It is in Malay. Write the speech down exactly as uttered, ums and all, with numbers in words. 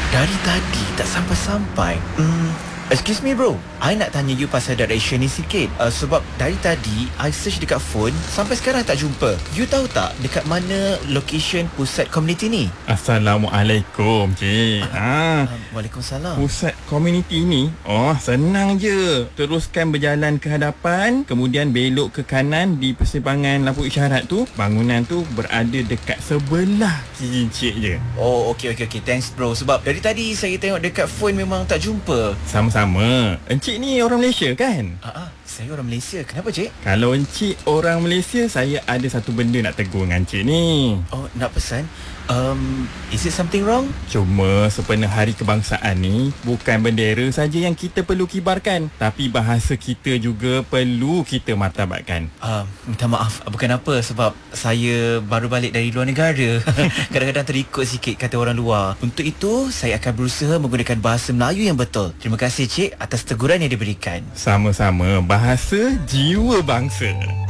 Dari tadi tak sampai-sampai. Hmm, excuse me bro, I nak tanya you pasal direction ni sikit. uh, Sebab dari tadi I search dekat phone, sampai sekarang tak jumpa. You tahu tak dekat mana location pusat komuniti ni? Assalamualaikum, cik. Ha, uh, Waalaikumsalam. pusat komuniti ni, oh senang je. Teruskan berjalan ke hadapan, kemudian belok ke kanan di persimpangan lampu isyarat tu. Bangunan tu berada dekat sebelah kiri cik je. Oh, okey okey okey. Thanks bro. Sebab dari tadi saya tengok dekat phone memang tak jumpa. Sama-sama. Encik ni orang Malaysia kan? Ah, ah, saya orang Malaysia. Kenapa cik? Kalau encik orang Malaysia, saya ada satu benda nak tegur dengan encik ni. Oh, nak pesan? Um, is it something wrong? Cuma sempena Hari Kebangsaan ni, bukan bendera saja yang kita perlu kibarkan, tapi bahasa kita juga perlu kita martabatkan. Uh, minta maaf, bukan apa, sebab saya baru balik dari luar negara. Kadang-kadang terikut sikit kata orang luar. Untuk itu, saya akan berusaha menggunakan bahasa Melayu yang betul. Terima kasih cik atas teguran yang diberikan. Sama-sama, bahasa jiwa bangsa.